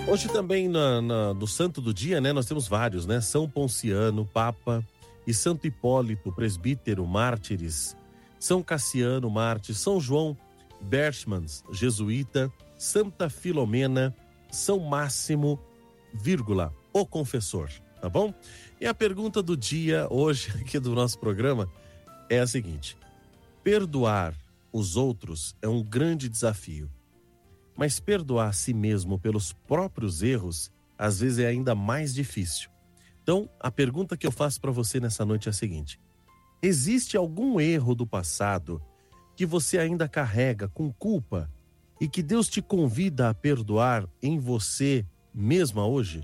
Hoje também no Santo do Dia, né? Nós temos vários, né? São Ponciano, Papa, e Santo Hipólito, presbítero, mártires. São Cassiano, mártir. São João Berchmans, jesuíta. Santa Filomena, São Máximo, vírgula, o confessor, tá bom? E a pergunta do dia hoje aqui do nosso programa é a seguinte: perdoar os outros é um grande desafio, mas perdoar a si mesmo pelos próprios erros às vezes é ainda mais difícil. Então, a pergunta que eu faço para você nessa noite é a seguinte: existe algum erro do passado que você ainda carrega com culpa e que Deus te convida a perdoar em você mesma hoje?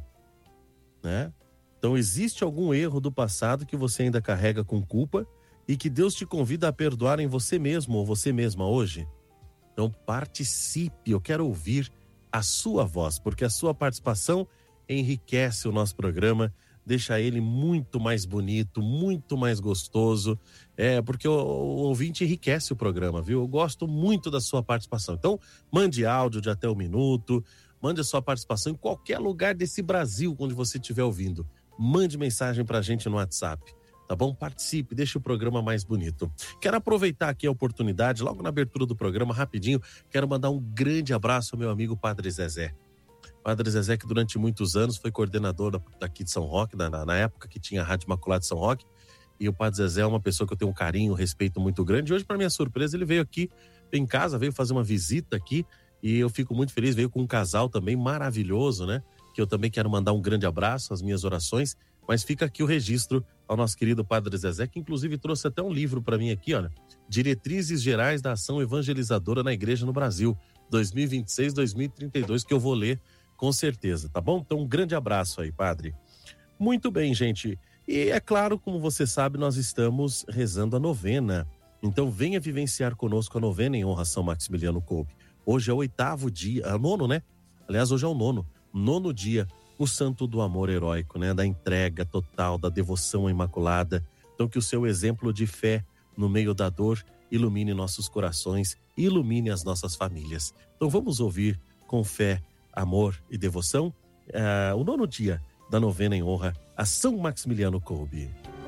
Né? Então, existe algum erro do passado que você ainda carrega com culpa e que Deus te convida a perdoar em você mesmo ou você mesma hoje? Então, participe, eu quero ouvir a sua voz, porque a sua participação enriquece o nosso programa, deixa ele muito mais bonito, muito mais gostoso, porque o ouvinte enriquece o programa, viu? Eu gosto muito da sua participação. Então, mande áudio de até 1 minuto, mande a sua participação em qualquer lugar desse Brasil onde você estiver ouvindo. Mande mensagem pra gente no WhatsApp, tá bom? Participe, deixe o programa mais bonito. Quero aproveitar aqui a oportunidade, logo na abertura do programa, rapidinho, quero mandar um grande abraço ao meu amigo Padre Zezé. Padre Zezé, que durante muitos anos foi coordenador daqui de São Roque, na época que tinha a Rádio Imaculada de São Roque, e o Padre Zezé é uma pessoa que eu tenho um carinho, um respeito muito grande. E hoje, para minha surpresa, ele veio aqui em casa, veio fazer uma visita aqui, e eu fico muito feliz, veio com um casal também maravilhoso, né? Que eu também quero mandar um grande abraço, as minhas orações, mas fica aqui o registro ao nosso querido Padre Zezé, que inclusive trouxe até um livro para mim aqui, olha, Diretrizes Gerais da Ação Evangelizadora na Igreja no Brasil, 2026-2032, que eu vou ler com certeza, tá bom? Então um grande abraço aí, Padre. Muito bem, gente. E é claro, como você sabe, nós estamos rezando a novena. Então venha vivenciar conosco a novena em honra a São Maximiliano Kolbe. Hoje é o 8º dia, é o 9º, né? Aliás, hoje é o 9º dia, o santo do amor heróico, né? Da entrega total, da devoção imaculada. Então que o seu exemplo de fé no meio da dor ilumine nossos corações, ilumine as nossas famílias. Então vamos ouvir com fé, amor e devoção o 9º dia da novena em honra a São Maximiliano Kolbe.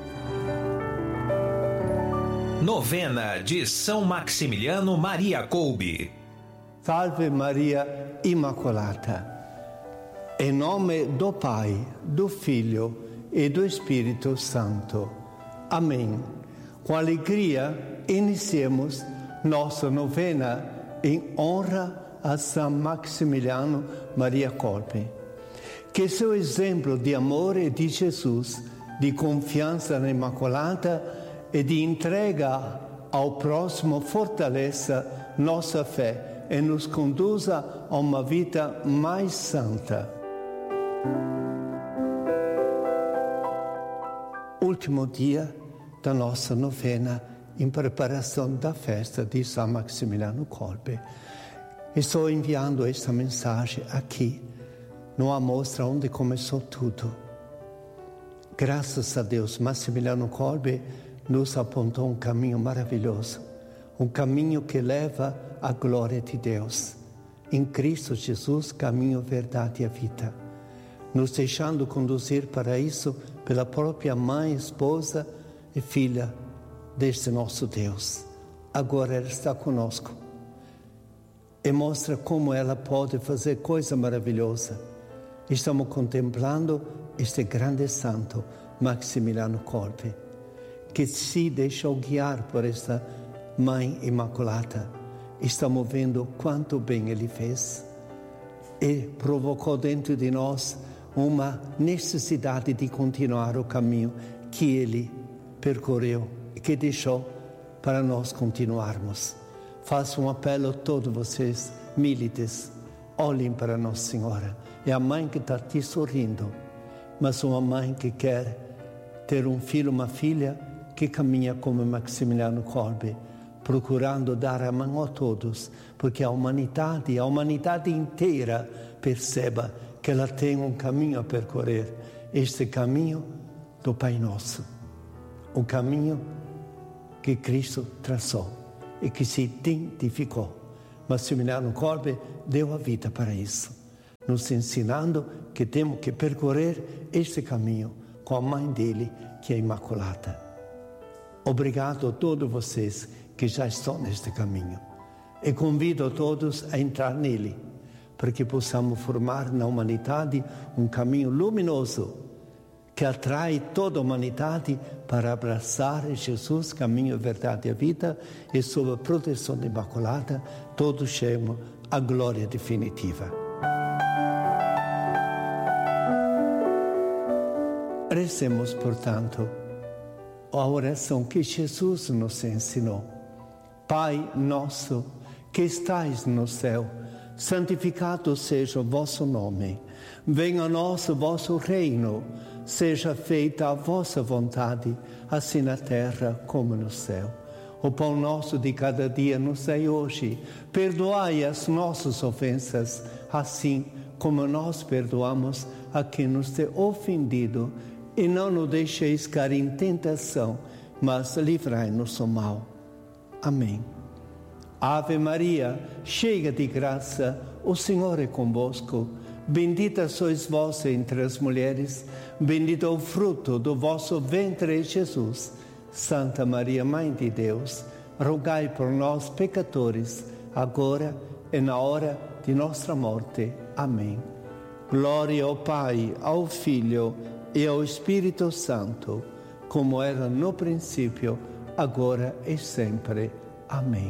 Novena de São Maximiliano Maria Kolbe. Salve Maria Immacolata. Em nome do Pai, do Filho e do Espírito Santo. Amém. Com alegria iniciemos nossa novena em honra a São Maximiliano Maria Kolbe. Que seu exemplo de amor e de Jesus, de confiança na Imaculada e de entrega ao próximo fortaleça nossa fé e nos conduza a uma vida mais santa. Último dia da nossa novena em preparação da festa de São Maximiliano Kolbe. Estou enviando esta mensagem aqui, numa mostra onde começou tudo. Graças a Deus, Maximiliano Kolbe nos apontou um caminho maravilhoso, um caminho que leva à glória de Deus. Em Cristo Jesus, caminho, verdade e a vida. Nos deixando conduzir para isso pela própria mãe, esposa e filha deste nosso Deus. Agora ela está conosco e mostra como ela pode fazer coisa maravilhosa. Estamos contemplando este grande santo, Maximiliano Kolbe, que se deixou guiar por esta Mãe Imaculada. Estamos vendo quanto bem ele fez e provocou dentro de nós uma necessidade de continuar o caminho que ele percorreu e que deixou para nós continuarmos. Faço um apelo a todos vocês, milites, olhem para Nossa Senhora. É a mãe que está te sorrindo, mas uma mãe que quer ter um filho, uma filha que caminha como Maximiliano Kolbe, procurando dar a mão a todos, porque a humanidade inteira perceba que ela tem um caminho a percorrer, este caminho do Pai Nosso, o caminho que Cristo traçou e que se identificou. Maximiliano Kolbe deu a vida para isso. nos ensinando que temos que percorrer este caminho com a mãe dele, que é Imaculada. Obrigado a todos vocês que já estão neste caminho. E convido a todos a entrar nele, para que possamos formar na humanidade um caminho luminoso que atrai toda a humanidade para abraçar Jesus, caminho, verdade e a vida, e sob a proteção da Imaculada, todos chegam à glória definitiva. Rezemos, portanto, a oração que Jesus nos ensinou. Pai nosso, que estais no céu, santificado seja o vosso nome. Venha a nós o vosso reino. Seja feita a vossa vontade, assim na terra como no céu. O pão nosso de cada dia nos dai hoje. Perdoai as nossas ofensas, assim como nós perdoamos a quem nos tem ofendido. E não nos deixeis cair em tentação, mas livrai-nos do mal. Amém. Ave Maria, cheia de graça, o Senhor é convosco. Bendita sois vós entre as mulheres, bendito é o fruto do vosso ventre, Jesus. Santa Maria, Mãe de Deus, rogai por nós, pecadores, agora e na hora de nossa morte. Amém. Glória ao Pai, ao Filho e ao Espírito Santo, como era no princípio, agora e sempre. Amém.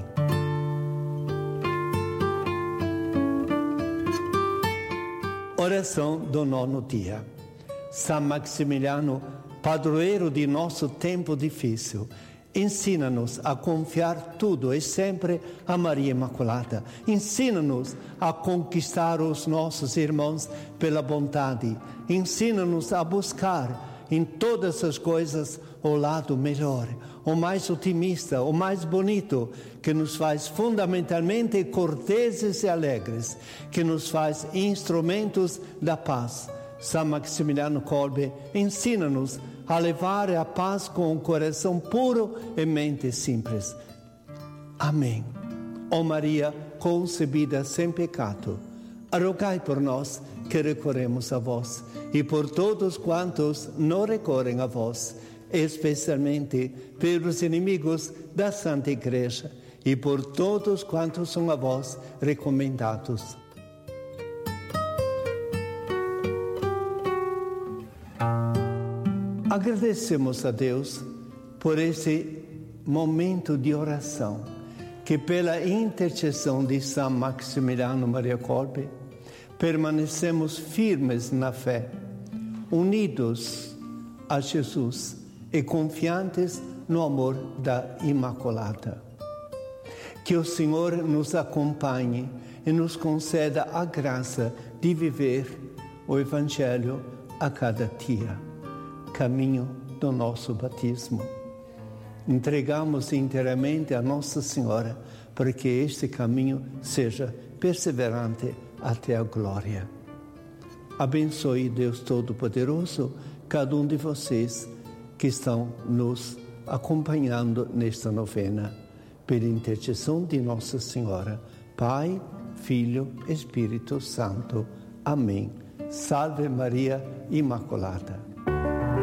Oração do 9º dia. São Maximiliano, padroeiro de nosso tempo difícil, ensina-nos a confiar tudo e sempre a Maria Imaculada. Ensina-nos a conquistar os nossos irmãos pela bondade. Ensina-nos a buscar em todas as coisas o lado melhor, o mais otimista, o mais bonito, que nos faz fundamentalmente corteses e alegres, que nos faz instrumentos da paz. São Maximiliano Kolbe ensina-nos a levar a paz com um coração puro e mente simples. Amém. Ó Maria, concebida sem pecado, rogai por nós que recorremos a vós e por todos quantos não recorrem a vós, especialmente pelos inimigos da Santa Igreja e por todos quantos são a vós recomendados. Agradecemos a Deus por esse momento de oração, que pela intercessão de São Maximiliano Maria Kolbe, permanecemos firmes na fé, unidos a Jesus e confiantes no amor da Imaculada. Que o Senhor nos acompanhe e nos conceda a graça de viver o Evangelho a cada dia. Caminho do nosso batismo. Entregamos inteiramente a Nossa Senhora para que este caminho seja perseverante até a glória. Abençoe Deus Todo-Poderoso cada um de vocês que estão nos acompanhando nesta novena, pela intercessão de Nossa Senhora, Pai, Filho, Espírito Santo. Amém. Salve Maria Imaculada.